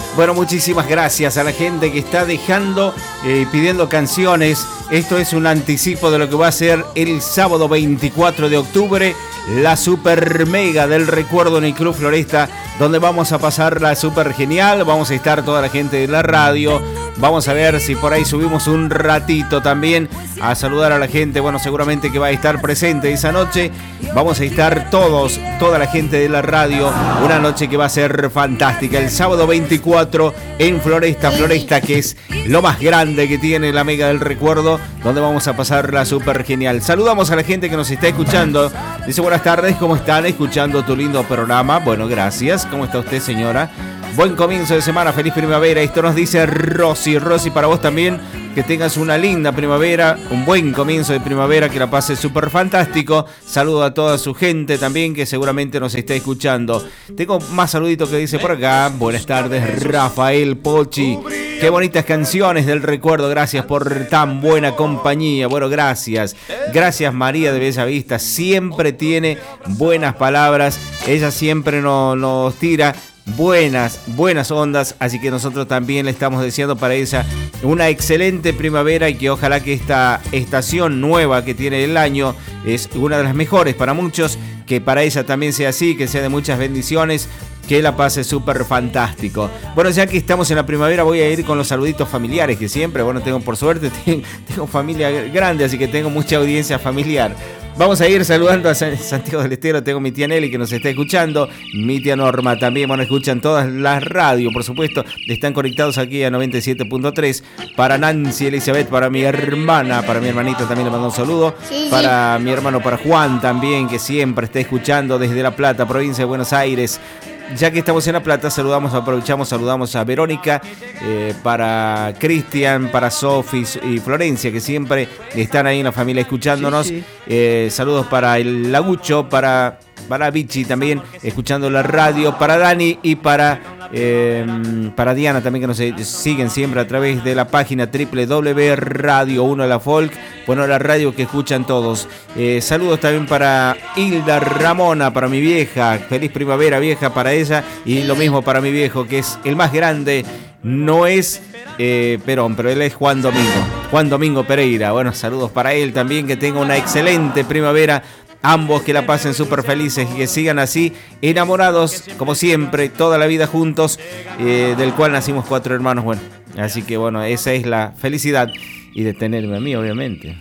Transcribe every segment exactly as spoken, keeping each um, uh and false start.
Bueno, muchísimas gracias a la gente que está dejando y eh, pidiendo canciones. Esto es un anticipo de lo que va a ser el sábado veinticuatro de octubre, la super mega del recuerdo en el Club Floresta, donde vamos a pasarla súper genial. Vamos a estar toda la gente de la radio. Vamos a ver si por ahí subimos un ratito también a saludar a la gente. Bueno, seguramente que va a estar presente esa noche. Vamos a estar todos, toda la gente de la radio. Una noche que va a ser fantástica. El sábado veinticuatro en Floresta, Floresta, que es lo más grande que tiene la Mega del Recuerdo, donde vamos a pasarla súper genial. Saludamos a la gente que nos está escuchando. Dice, buenas tardes, ¿cómo están? Escuchando tu lindo programa. Bueno, gracias. ¿Cómo está usted, señora? Buen comienzo de semana, feliz primavera. Esto nos dice Rosy. Rosy, para vos también, que tengas una linda primavera, un buen comienzo de primavera, que la pases súper fantástico. Saludo a toda su gente también, que seguramente nos está escuchando. Tengo más saluditos que dice por acá. Buenas tardes, Rafael Pochi. Qué bonitas canciones del recuerdo, gracias por tan buena compañía. Bueno, gracias. Gracias, María de Bellavista. Siempre tiene buenas palabras. Ella siempre nos, nos tira buenas, buenas ondas, así que nosotros también le estamos deseando para ella una excelente primavera y que ojalá que esta estación nueva que tiene el año es una de las mejores para muchos, que para ella también sea así, que sea de muchas bendiciones, que la pase súper fantástico. Bueno, ya que estamos en la primavera, voy a ir con los saluditos familiares, que siempre, bueno, tengo por suerte, tengo, tengo familia grande, así que tengo mucha audiencia familiar. Vamos a ir saludando a Santiago del Estero. Tengo mi tía Nelly que nos está escuchando, mi tía Norma también. Bueno, escuchan todas las radios, por supuesto. Están conectados aquí a noventa y siete punto tres. Para Nancy Elizabeth, para mi hermana, para mi hermanita también le mando un saludo. Sí, sí. Para mi hermano, para Juan también, que siempre está escuchando desde La Plata, provincia de Buenos Aires. Ya que estamos en La Plata, saludamos, aprovechamos, saludamos a Verónica, eh, para Cristian, para Sofi y Florencia, que siempre están ahí en la familia escuchándonos. Sí, sí. Eh, saludos para el Lagucho, para, para Vichy también, escuchando la radio, para Dani y para, eh, para Diana también, que nos siguen siempre a través de la página doble u doble u doble u punto radio uno La Folk. Bueno, la radio que escuchan todos. Eh, saludos también para Hilda Ramona, para mi vieja. Feliz primavera, vieja, para ella. Y lo mismo para mi viejo, que es el más grande. No es eh, Perón, pero él es Juan Domingo. Juan Domingo Pereira. Bueno, saludos para él también. Que tenga una excelente primavera. Ambos que la pasen súper felices y que sigan así, enamorados, como siempre, toda la vida juntos, eh, del cual nacimos cuatro hermanos. Bueno, así que bueno, esa es la felicidad. Y de tenerme a mí, obviamente.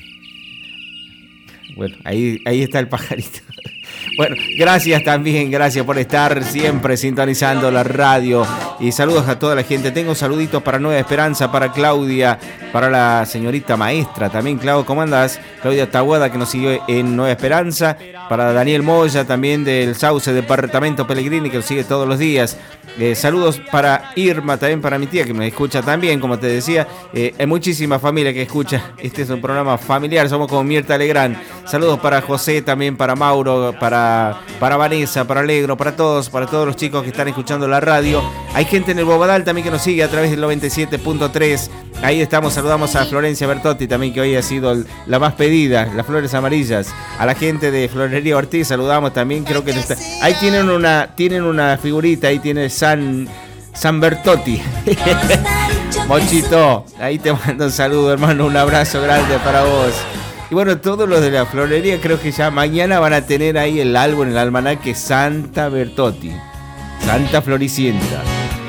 Bueno, ahí, ahí está el pajarito. Bueno, gracias también, gracias por estar siempre sintonizando la radio. Y saludos a toda la gente. Tengo saluditos para Nueva Esperanza, para Claudia, para la señorita maestra también. Clau, ¿cómo andás? Claudia Tahuada, que nos sigue en Nueva Esperanza. Para Daniel Moya, también del Sauce, Departamento Pellegrini, que nos sigue todos los días. Eh, saludos para Irma, también para mi tía, que me escucha también, como te decía. Eh, hay muchísima familia que escucha. Este es un programa familiar, somos como Mirta Legrand. Saludos para José, también para Mauro, para, para Vanessa, para Alegro, para todos, para todos los chicos que están escuchando la radio. Hay gente en el Bobadal también que nos sigue a través del noventa y siete punto tres. Ahí estamos, saludamos a Florencia Bertotti también, que hoy ha sido el, la más pedida, las flores amarillas. A la gente de Florería Ortiz saludamos también, creo que está. Ahí tienen una, tienen una figurita, ahí tiene San, San Bertotti. Mochito, ahí te mando un saludo, hermano, un abrazo grande para vos. Y bueno, todos los de la florería creo que ya mañana van a tener ahí el álbum, el almanaque Santa Bertotti, Santa Floricienta.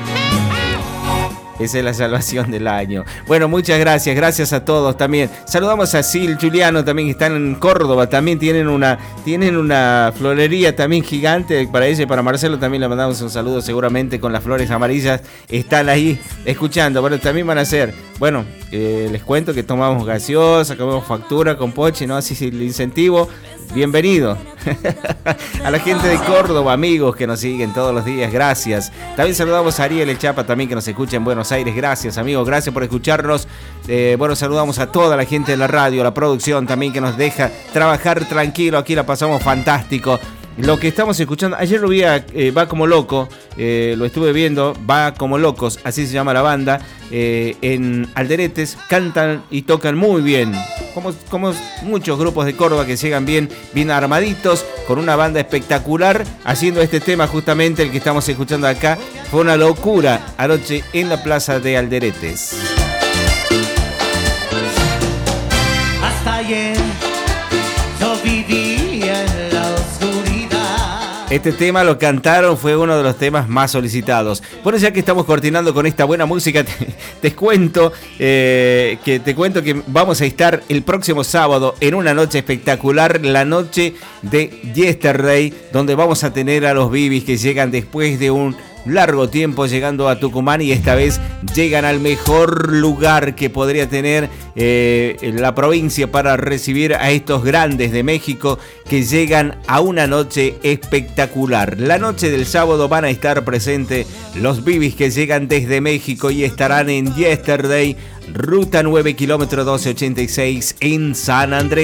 Esa es la salvación del año. Bueno, muchas gracias, gracias a todos también. Saludamos a Sil, Juliano también, que están en Córdoba, también tienen una, tienen una florería también gigante para ella y para Marcelo también le mandamos un saludo seguramente con las flores amarillas. Están ahí escuchando, bueno, también van a hacer, bueno, eh, les cuento que tomamos gaseosa, comemos factura con poche, ¿no? Así es el incentivo. Bienvenido a la gente de Córdoba, amigos que nos siguen todos los días, gracias. También saludamos a Ariel El Chapa también, que nos escucha en Buenos Aires, gracias amigos, gracias por escucharnos. Eh, bueno, saludamos a toda la gente de la radio, la producción también, que nos deja trabajar tranquilo, aquí la pasamos fantástico. Lo que estamos escuchando, ayer lo vi a eh, Va Como Loco, eh, lo estuve viendo, Va Como Locos, así se llama la banda, eh, en Alderetes, cantan y tocan muy bien. como, como muchos grupos de Córdoba que llegan bien, bien armaditos, con una banda espectacular, haciendo este tema justamente, el que estamos escuchando acá. Fue una locura anoche en la plaza de Alderetes. Hasta ayer yo vivía en la oscuridad. Este tema lo cantaron, fue uno de los temas más solicitados. Bueno, ya que estamos coordinando con esta buena música, te, te cuento eh, que te cuento que vamos a estar el próximo sábado en una noche espectacular, la noche de Yesterday, donde vamos a tener a los Bibis que llegan después de un largo tiempo llegando a Tucumán, y esta vez llegan al mejor lugar que podría tener eh, la provincia para recibir a estos grandes de México, que llegan a una noche espectacular. La noche del sábado van a estar presentes los Bibis que llegan desde México y estarán en Yesterday, ruta nueve, kilómetro doce ochenta y seis en San Andrés.